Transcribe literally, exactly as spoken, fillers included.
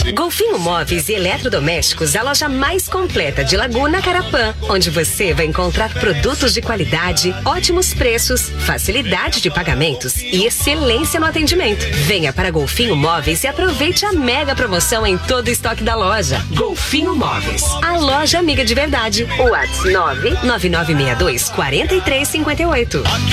Golfinho Móveis e Eletrodomésticos, a loja mais completa de Laguna Carapã, onde você vai encontrar produtos de qualidade, ótimos preços, facilidade de pagamentos e excelência no atendimento. Venha para Golfinho Móveis e aproveite a mega promoção em todo o estoque da loja. Golfinho Móveis, a loja amiga de verdade. WhatsApp nove nove nove seis dois quatro três cinco oito.